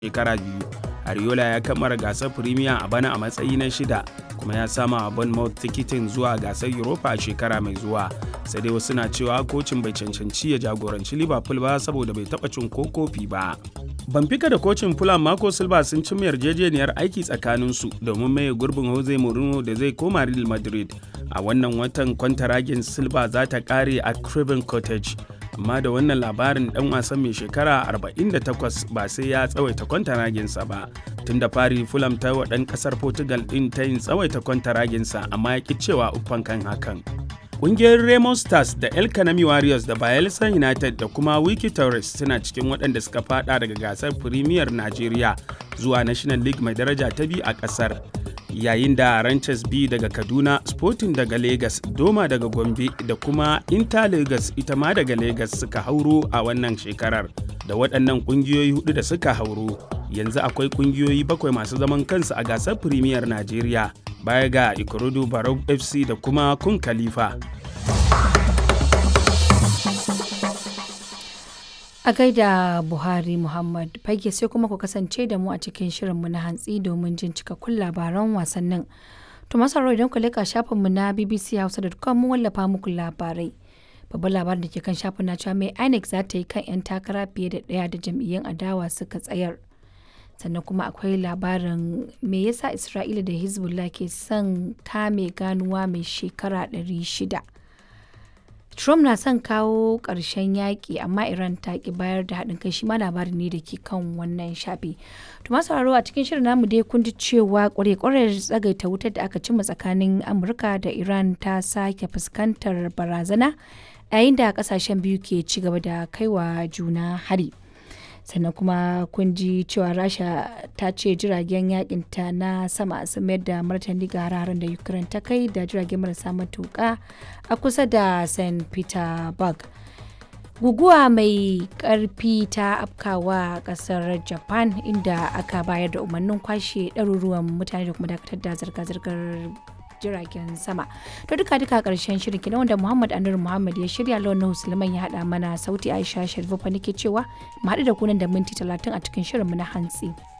shekara biyu. Ariola ya kammala gasar Premier a bana a matsayi na 6 kuma ya sama a Bournemouth tikitin zuwa gasar Europa a shekara mai zuwa. Sai dai wasu na cewa kocin bai cancanci ya jagoranci Liverpool ba saboda bai taɓa cin ko kofi ba. Benfica da kocin Fulham Marco Silva sun cimma yarjejeniyar aiki tsakaninsu domin maye gurbin Jose Mourinho da zai koma Real Madrid. A wannan watan kwantaragin Silva za ta kare a Craven Cottage. Amma da wannan labarin dan wasan mai shekara 48 ba sai ya tsawaita kwantaraginsa ba. Tun da fari Fulham ta wa ɗan ƙasar Portugal ɗin ta yin tsawaita kwantaraginsa amma ya ƙi cewa uffan kan hakan. Ƙungiyar Remo Stars da El Kanami Warriors da Bayelsa United da kuma Wiki Tourist suna cikin waɗanda suka fada daga gasar Premier Najeriya zuwa National League mai daraja ta biyu a ƙasar. Yayin da Ranches B daga Kaduna, Sporting daga Lagos, Doma daga Gombe da kuma Inter Lagos ita ma daga Lagos suka hauro a wannan shekarar. Da waɗannan ƙungiyoyi 4 da suka hauro, yanzu akwai ƙungiyoyi 7 masu zaman kansu a gasar Premier Najeriya. Baya ga Ikorodu Barau FC da kuma Kun Khalifa. A gaida Buhari Muhammad Fage sai kuma ku kasance da mu a cikin shirinmu na hantsi domin jin cikakkun labaran wasannin. To masaro idan ku leka shafinmu na bbchausa.com mun wallafa muku labarai. Babban labarin da ke kan shafin na cewa mai INEC za ta yi kan 'yan takara fiye da ɗaya da jam'iyyun adawa suka tsayar. Sannan kuma akwai labarin me yasa Isra'ila da Hezbollah ke son kame ganuwa mai shekara 600. Trump na son kawo ƙarshen yaƙi amma Iran ta ki bayar da haɗin kai shi ma labarin ne da ke kan wannan shafi. To masu sauraro a cikin shirin namu dai kun ji cewa ƙware-ƙware tsagaita wutar da aka cimma tsakanin Amurka da Iran ta sake fuskantar barazana yayin da ƙasashen biyu ke ci gaba da kaiwa juna hari. Sannan kuma kun ji cewa Rasha ta ce jiragen yakinta na sama sun mayar da martani ga hararen da Ukraine ta kai da jiragen marasa matuƙa a kusa da St. Petersburg. Guguwa mai ƙarfi ta afkawa ƙasar Japan inda aka bayar da umarnin kwashe ɗaruruwan mutane da kuma dakatar da zirga-zirgar jiragen sama. To duka karshen shirin kenan wanda Muhammad Anur Muhammad ya shirya, Lawan Sulaiman ya hada mana sauti, Aisha Sharifu fa nake cewa mu haɗu da ku nan da minti 30 a cikin shirin mu na hantsi.